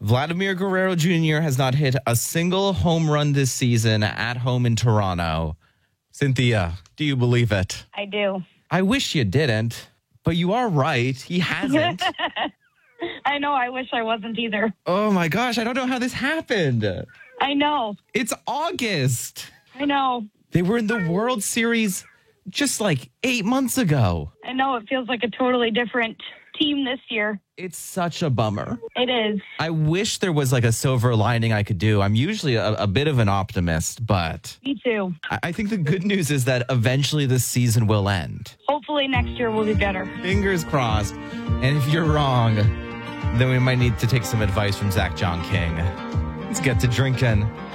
Vladimir Guerrero Jr. has not hit a single home run this season at home in Toronto. Cynthia, do you believe it? I do. I wish you didn't, but you are right. He hasn't. I know. I wish I wasn't either. Oh my gosh, I don't know how this happened. I know. It's August. I know. They were in the World Series just like 8 months ago. I know. It feels like a totally different team this year. It's such a bummer. It is. I wish there was like a silver lining I could do. I'm usually a bit of an optimist, but Me too. I think the good news is that eventually this season will end. Hopefully next year will be better. Fingers crossed. And if you're wrong, then we might need to take some advice from Zach John King. Let's get to drinking.